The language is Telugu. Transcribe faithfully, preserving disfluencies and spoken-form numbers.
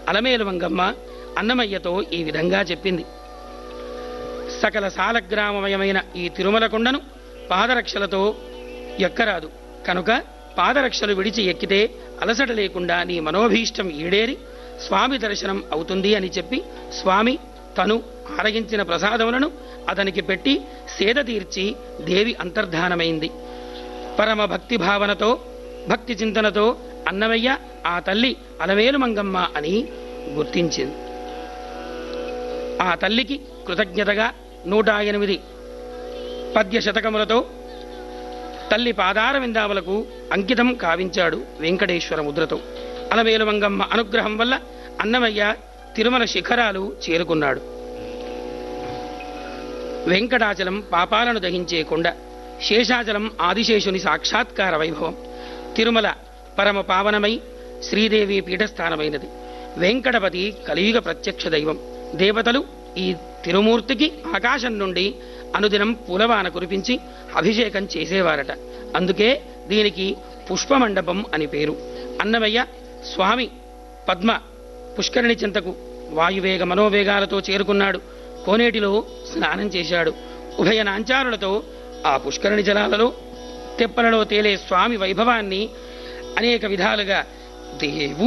అలమేలు మంగమ్మ అన్నమయ్యతో ఈ విధంగా చెప్పింది. సకల సాలగ్రామమయమైన ఈ తిరుమల కొండను పాదరక్షలతో ఎక్కరాదు కనుక పాదరక్షలు విడిచి ఎక్కితే అలసట లేకుండా నీ మనోభీష్టం ఈడేరి స్వామి దర్శనం అవుతుంది అని చెప్పి స్వామి తను ఆరగించిన ప్రసాదములను అతనికి పెట్టి సేద తీర్చి దేవి అంతర్ధానమైంది. పరమ భక్తి భావనతో భక్తి చింతనతో అన్నమయ్య ఆ తల్లి అలమేలు మంగమ్మ అని గుర్తించింది. ఆ తల్లికి కృతజ్ఞతగా నూట ఎనిమిది పద్య శతకములతో తల్లి పాదార విందాములకు అంకితం కావించాడు వెంకటేశ్వర ముద్రతో. అలమేలు మంగమ్మ అనుగ్రహం వల్ల అన్నమయ్య తిరుమల శిఖరాలు చేరుకున్నాడు. వెంకటాచలం పాపాలను దహించే కొండ, శేషాచలం ఆదిశేషుని సాక్షాత్కార వైభవం. తిరుమల పరమ పావనమై శ్రీదేవి పీఠస్థానమైనది. వెంకటపతి కలియుగ ప్రత్యక్ష దైవం. దేవతలు ఈ తిరుమూర్తికి ఆకాశం నుండి అనుదినం పూలవాన కురిపించి అభిషేకం చేసేవారట. అందుకే దీనికి పుష్పమండపం అని పేరు. అన్నమయ్య స్వామి పద్మ పుష్కరిణి చింతకు వాయువేగ మనోవేగాలతో చేరుకున్నాడు. కోనేటిలో స్నానం చేశాడు. ఉభయ నాంచారులతో ఆ పుష్కరిణి జలాలలో తెప్పలలో తేలే స్వామి వైభవాన్ని అనేక విధాలుగా దేవు